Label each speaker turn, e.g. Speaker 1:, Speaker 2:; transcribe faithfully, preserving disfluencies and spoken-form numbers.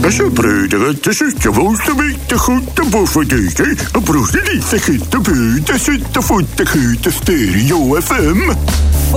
Speaker 1: Så bröder inte syska våsta vita skjuta på för dig. Och bror lite skjuta bud. Sitta fota skjuta stereo F M.